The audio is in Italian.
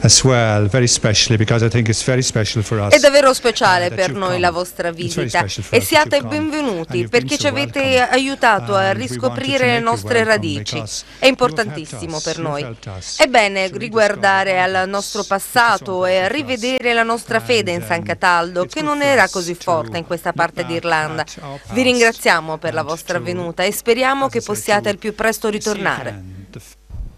as well, very specially, because I think it's very special for us. È davvero speciale per noi la vostra visita e siate benvenuti perché ci avete aiutato a riscoprire le nostre radici. È importantissimo per noi. È bene riguardare al nostro passato e rivedere la nostra fede in San Cataldo, che non era così forte in questa parte d'Irlanda. Vi ringraziamo per la vostra venuta e speriamo che possiate al più presto ritornare.